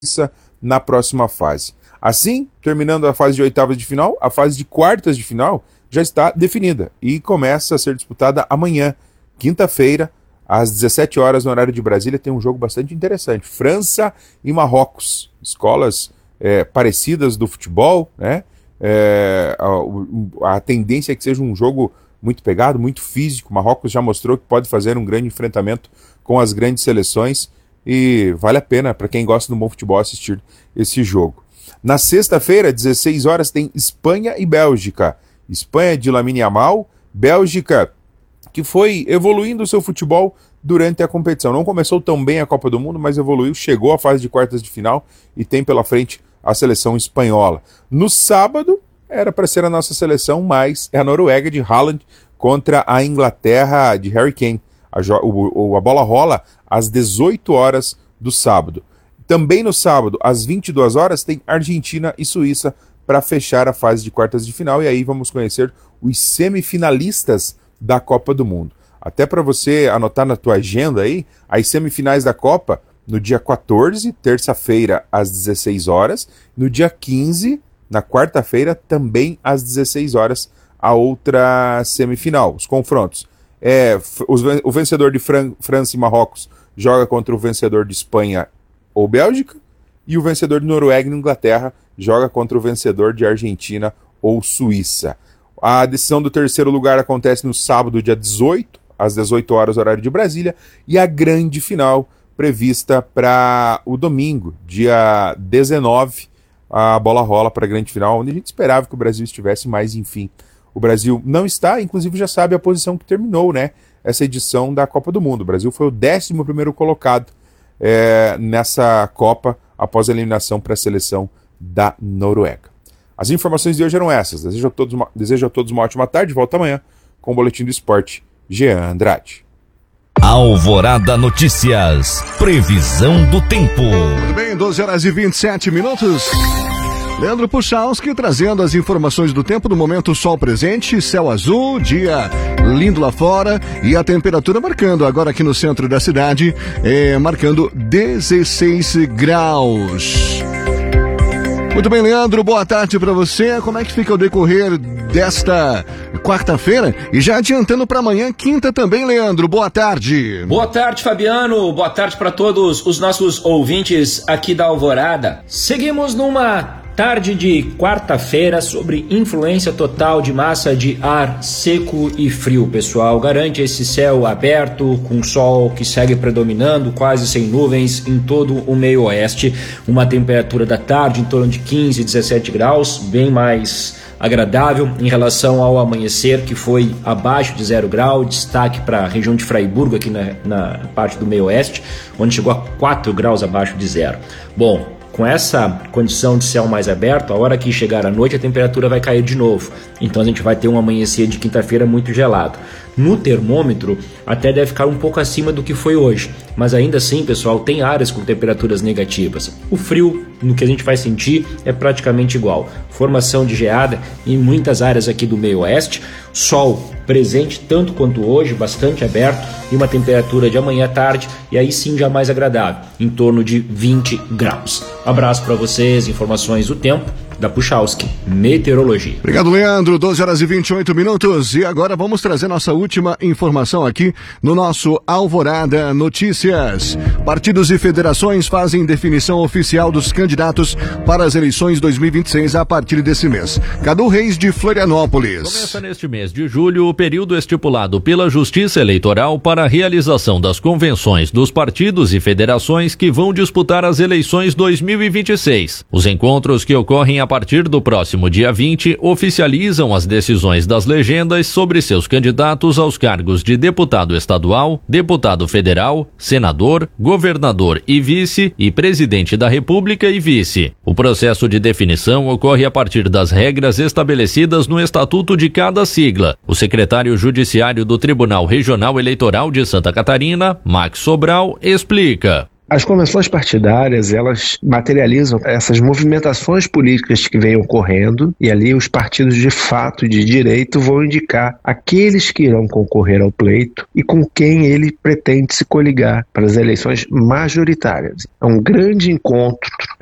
na próxima fase. Assim, terminando a fase de oitavas de final, a fase de quartas de final já está definida e começa a ser disputada amanhã, quinta-feira, às 17 horas no horário de Brasília. Tem um jogo bastante interessante, França e Marrocos, escolas parecidas do futebol, né? A tendência é que seja um jogo muito pegado, muito físico. Marrocos já mostrou que pode fazer um grande enfrentamento com as grandes seleções e vale a pena para quem gosta do bom futebol assistir esse jogo. Na sexta-feira, 16 horas, tem Espanha e Bélgica. Espanha de Lamine Yamal, Bélgica que foi evoluindo o seu futebol durante a competição. Não começou tão bem a Copa do Mundo, mas evoluiu, chegou à fase de quartas de final e tem pela frente a seleção espanhola. No sábado, era para ser a nossa seleção, mas é a Noruega de Haaland contra a Inglaterra de Harry Kane. A bola rola às 18 horas do sábado. Também no sábado, às 22 horas, tem Argentina e Suíça para fechar a fase de quartas de final, e aí vamos conhecer os semifinalistas da Copa do Mundo. Até para você anotar na tua agenda aí, as semifinais da Copa, no dia 14, terça-feira, às 16 horas, no dia 15, na quarta-feira, também às 16 horas, a outra semifinal, os confrontos. O vencedor de França e Marrocos joga contra o vencedor de Espanha ou Bélgica, e o vencedor de Noruega e Inglaterra joga contra o vencedor de Argentina ou Suíça. A decisão do terceiro lugar acontece no sábado, dia 18, às 18 horas, horário de Brasília, e a grande final prevista para o domingo, dia 19, a bola rola para a grande final, onde a gente esperava que o Brasil estivesse, mas enfim, o Brasil não está, inclusive já sabe a posição que terminou, né, essa edição da Copa do Mundo. O Brasil foi o 11º colocado nessa Copa, após a eliminação para a seleção da Noruega. As informações de hoje eram essas. Desejo a todos uma ótima tarde. Volta amanhã com o Boletim do Esporte. Jean Andrade. Alvorada Notícias. Previsão do tempo. Muito bem, 12 horas e 27 minutos. Leandro Puchalski trazendo as informações do tempo. No momento, sol presente, céu azul, dia lindo lá fora e a temperatura marcando agora aqui no centro da cidade, marcando 16 graus. Muito bem, Leandro, boa tarde para você. Como é que fica o decorrer desta quarta-feira? E já adiantando para amanhã, quinta também, Leandro, boa tarde. Boa tarde, Fabiano, boa tarde para todos os nossos ouvintes aqui da Alvorada. Seguimos numa tarde de quarta-feira sobre influência total de massa de ar seco e frio, pessoal. Garante esse céu aberto, com sol que segue predominando, quase sem nuvens em todo o meio oeste. Uma temperatura da tarde em torno de 15, 17 graus, bem mais agradável em relação ao amanhecer, que foi abaixo de 0 grau. Destaque para a região de Fraiburgo, aqui na parte do meio oeste, onde chegou a 4 graus abaixo de zero. Bom, com essa condição de céu mais aberto, a hora que chegar a noite a temperatura vai cair de novo. Então a gente vai ter um amanhecer de quinta-feira muito gelado. No termômetro até deve ficar um pouco acima do que foi hoje, mas ainda assim, pessoal, tem áreas com temperaturas negativas. O frio, no que a gente vai sentir, é praticamente igual. Formação de geada em muitas áreas aqui do meio oeste, sol presente tanto quanto hoje, bastante aberto, e uma temperatura de amanhã à tarde, e aí sim já mais agradável, em torno de 20 graus. Abraço para vocês, informações do tempo da Puchalski Meteorologia. Obrigado, Leandro. 12 horas e 28 minutos. E agora vamos trazer nossa última informação aqui no nosso Alvorada Notícias. Partidos e federações fazem definição oficial dos candidatos para as eleições 2026 a partir desse mês. Cadu Reis, de Florianópolis. Começa neste mês de julho o período estipulado pela Justiça Eleitoral para a realização das convenções dos partidos e federações que vão disputar as eleições 2026. Os encontros que ocorrem a partir do próximo dia 20, oficializam as decisões das legendas sobre seus candidatos aos cargos de deputado estadual, deputado federal, senador, governador e vice, e presidente da República e vice. O processo de definição ocorre a partir das regras estabelecidas no estatuto de cada sigla. O secretário judiciário do Tribunal Regional Eleitoral de Santa Catarina, Max Sobral, explica. As convenções partidárias, elas materializam essas movimentações políticas que vêm ocorrendo, e ali os partidos de fato de direito vão indicar aqueles que irão concorrer ao pleito e com quem ele pretende se coligar para as eleições majoritárias. É um grande encontro